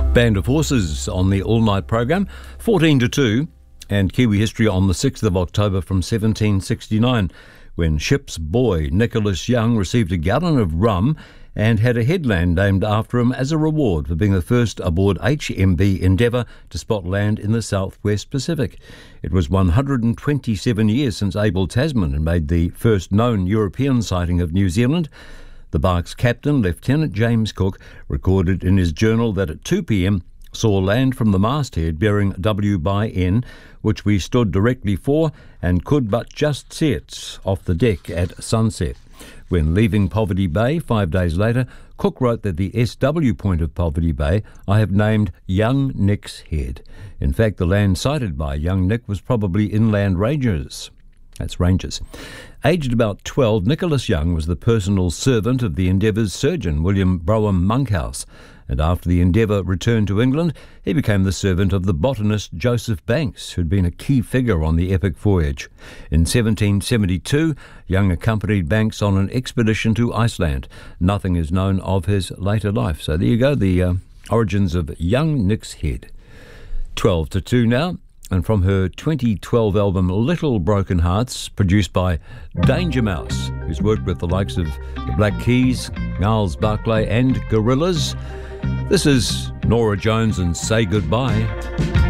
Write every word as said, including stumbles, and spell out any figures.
Band of Horses on the all-night program, fourteen to two, and Kiwi history on the sixth of October from seventeen sixty-nine, when ship's boy Nicholas Young received a gallon of rum and had a headland named after him as a reward for being the first aboard H M V Endeavour to spot land in the southwest Pacific. It was one hundred twenty-seven years since Abel Tasman had made the first known European sighting of New Zealand. The barque's captain, Lieutenant James Cook, recorded in his journal that at two p.m. saw land from the masthead bearing W by N, which we stood directly for and could but just see it off the deck at sunset. When leaving Poverty Bay five days later, Cook wrote that the S W point of Poverty Bay I have named Young Nick's Head. In fact, the land sighted by Young Nick was probably inland ranges. That's Rangers. Aged about twelve, Nicholas Young was the personal servant of the Endeavour's surgeon, William Brougham Monkhouse, and after the Endeavour returned to England, he became the servant of the botanist Joseph Banks, who'd been a key figure on the epic voyage. In seventeen seventy-two, Young accompanied Banks on an expedition to Iceland. Nothing is known of his later life. So there you go, the uh, origins of Young Nick's Head. twelve to two now. And from her twenty twelve album Little Broken Hearts, produced by Danger Mouse, who's worked with the likes of the Black Keys, Gnarls Barclay and Gorillaz, this is Norah Jones and Say Goodbye.